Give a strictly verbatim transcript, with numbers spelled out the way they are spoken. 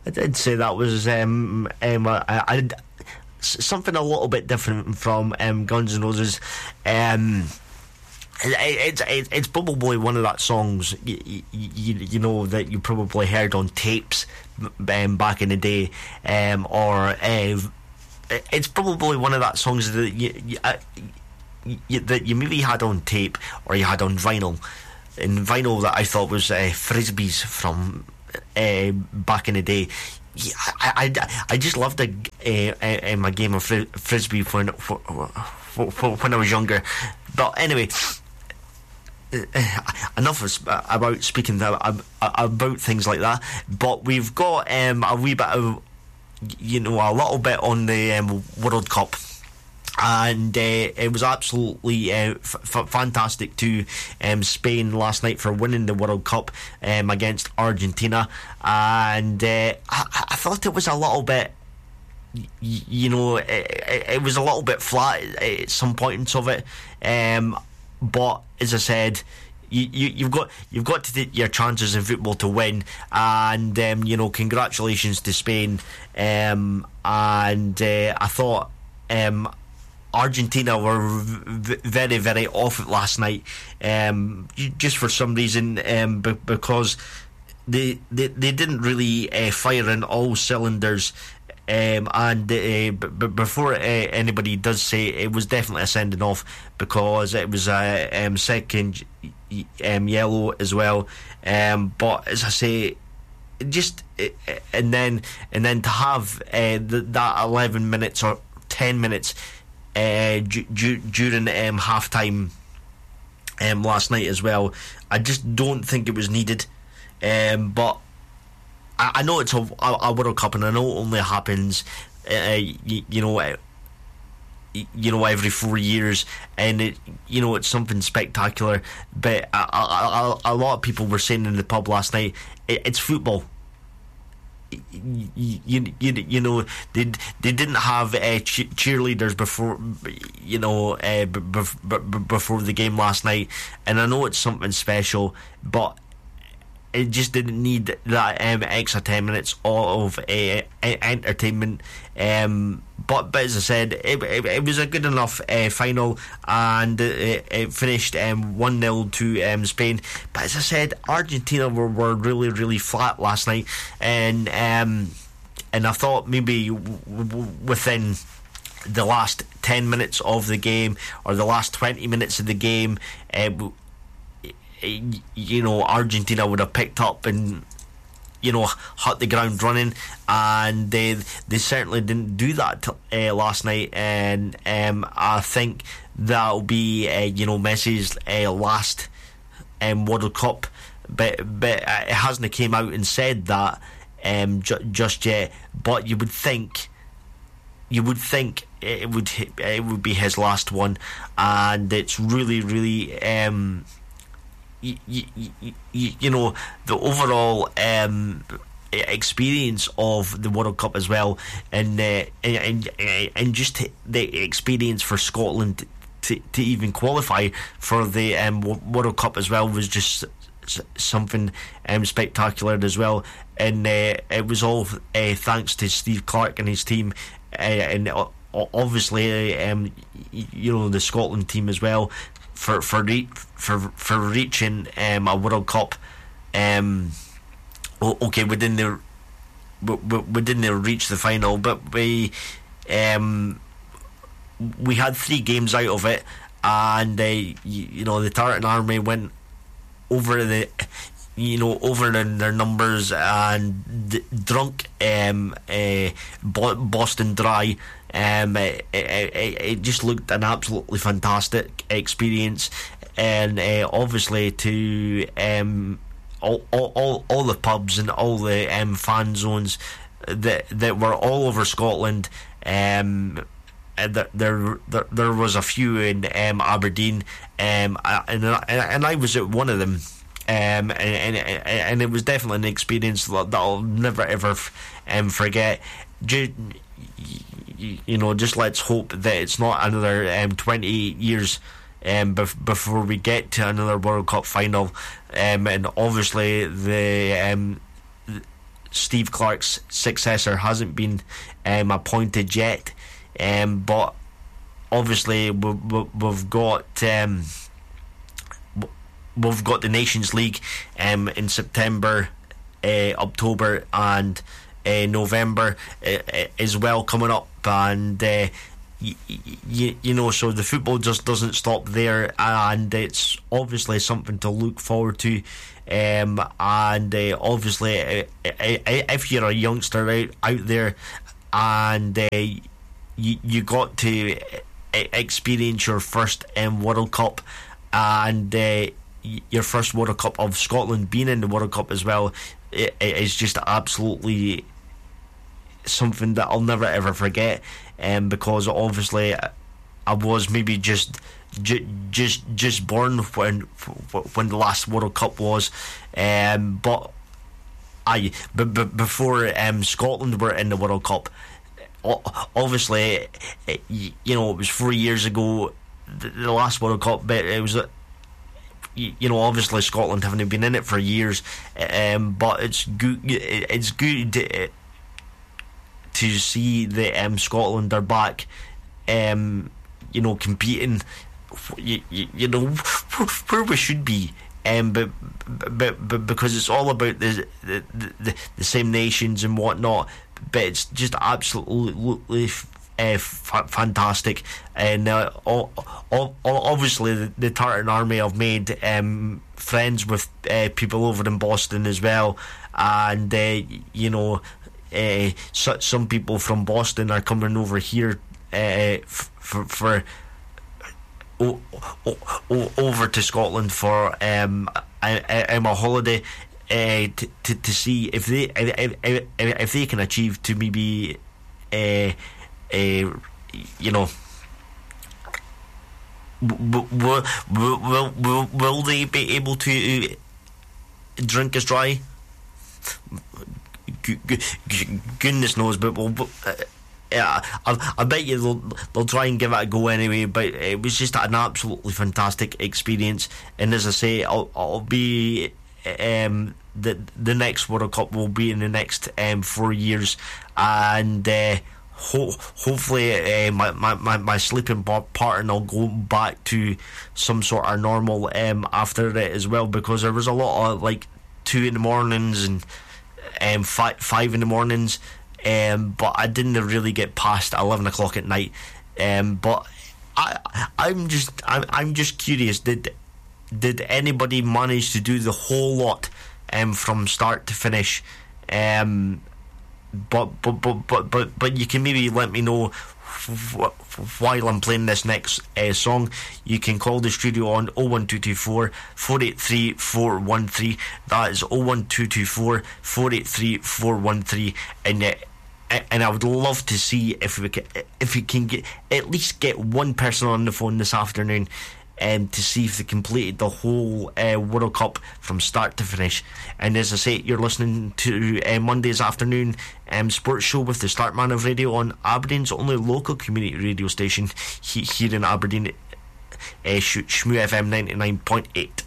I did say that was um, um, I, I, something a little bit different from um, Guns N' Roses. Um, it, it, it's probably one of that songs you, you, you know that you probably heard on tapes um, back in the day, um, or uh, it's probably one of that songs that you, you, uh, you that you maybe had on tape or you had on vinyl. And vinyl that I thought was uh, Frisbees from uh, back in the day. Yeah, I, I, I just loved a, uh, um, a game of fri- Frisbee when, for, for, for when I was younger. But anyway, uh, enough of, about speaking about, about things like that. But we've got um, a wee bit of, you know, a little bit on the um, World Cup. And uh, it was absolutely uh, f- f- fantastic to um, Spain last night for winning the World Cup um, against Argentina. And uh, I-, I thought it was a little bit, y- you know, it-, it was a little bit flat at some points of it. Um, but as I said, You, you, you've got you've got to take your chances in football to win, and um, you know, congratulations to Spain. Um, and uh, I thought um, Argentina were v- very very off it last night, um, just for some reason, um, b- because they, they they didn't really uh, fire in all cylinders. Um, and uh, b- b- before uh, anybody does say it, it was definitely a sending off, because it was a um, second um, yellow as well. Um, but as I say, just uh, and then and then to have uh, the, that eleven minutes or ten minutes uh, d- d- during um, half time um, last night as well, I just don't think it was needed. Um, but I know it's a, a World Cup, and I know it only happens, uh, you, you know, uh, you know, every four years, and it, you know, it's something spectacular. But a, a, a lot of people were saying in the pub last night, it, it's football. You, you, you, you know, they they didn't have uh, che- cheerleaders before, you know, uh, b- b- b- before the game last night, and I know it's something special, but it just didn't need that um, extra ten minutes of uh, entertainment. Um, but, but as I said, it, it, it was a good enough uh, final, and it, it finished um, one nil to um, Spain. But as I said, Argentina were, were really, really flat last night. And, um, and I thought maybe w- w- within the last ten minutes of the game, or the last twenty minutes of the game, uh, you know, Argentina would have picked up and, you know, hit the ground running, and they they certainly didn't do that t- uh, last night. And um, I think that'll be uh, you know, Messi's uh, last um, World Cup, but but it hasn't came out and said that um, ju- just yet. But you would think. You would think it would it would be his last one, and it's really really. Um, You, you, you, you know, the overall um, experience of the World Cup as well, and uh, and and just the experience for Scotland to to even qualify for the um, World Cup as well was just something um, spectacular as well. And uh, it was all uh, thanks to Steve Clarke and his team, uh, and obviously um, you know, the Scotland team as well, for for re- for for reaching um, a World Cup. Um, okay, we didn't we, we didn't reach the final, but we um, we had three games out of it, and uh, you, you know, the Tartan Army went over the you know over their, their numbers and d- drunk um, uh, Boston dry. Um, it, it, it just looked an absolutely fantastic experience, and uh, obviously to um, all, all all the pubs and all the um, fan zones that that were all over Scotland. Um, there, there there there was a few in um, Aberdeen, um, and and I was at one of them. Um, and, and and it was definitely an experience that I'll never ever um, forget. Just, you know, just let's hope that it's not another um, twenty years um, bef- before we get to another World Cup final. Um, and obviously the um, Steve Clarke's successor hasn't been um, appointed yet, um, but obviously we, we, we've got um, we've got the Nations League um, in September, uh, October and uh, November uh, as well coming up, and uh, y- y- you know, so the football just doesn't stop there, and it's obviously something to look forward to. Um, and uh, obviously, uh, if you're a youngster out out there, and uh, you you got to experience your first um, World Cup, and uh, your first World Cup of Scotland being in the World Cup as well, it, it is just absolutely something that I'll never ever forget. Um, because obviously I was maybe just. J- just just born when when the last World Cup was, um, but I b- b- before um, Scotland were in the World Cup. O- obviously, it, you know, it was four years ago, the, the last World Cup, but it was, uh, you, you know, obviously Scotland haven't been in it for years, um, but it's good. It's good to, to see that um, Scotland are back, um, you know, competing. You, you, you know where we should be, um, but, but but because it's all about the the, the the same nations and whatnot. But it's just absolutely uh, f- fantastic, and uh, all, all, obviously the, the Tartan Army have made um, friends with uh, people over in Boston as well, and uh, you know, uh, so, some people from Boston are coming over here uh, f- for. for O, o, o, over to Scotland for um, a, a, a holiday uh, to, to to see if they if, if, if they can achieve to maybe uh, uh, you know will, will, will, will, will they be able to drink us dry? G- g- g- goodness knows, but we'll. Uh, Yeah, I, I bet you they'll they'll try and give it a go anyway. But it was just an absolutely fantastic experience. And as I say, I'll I'll be um the the next World Cup will be in the next um four years, and uh, ho- hopefully uh, my, my, my my sleeping pattern will go back to some sort of normal um after it as well, because there was a lot of like two in the mornings and um five five in the mornings. Um, but I didn't really get past eleven o'clock at night. Um, but I, I'm just, I'm, I'm just curious. Did, did anybody manage to do the whole lot, um, from start to finish? Um, but, but, but, but, but, but you can maybe let me know while I'm playing this next uh, song. You can call the studio on oh one two two four, four eight three, four one three. That is oh one two two four, four eight three, four one three, and uh, and I would love to see if we can, if we can get at least get one person on the phone this afternoon, um, to see if they completed the whole uh, World Cup from start to finish. And as I say, you're listening to uh, Monday's afternoon um, sports show with the Startman of Radio on Aberdeen's only local community radio station he- here in Aberdeen, uh, Shmoo F M ninety-nine point eight.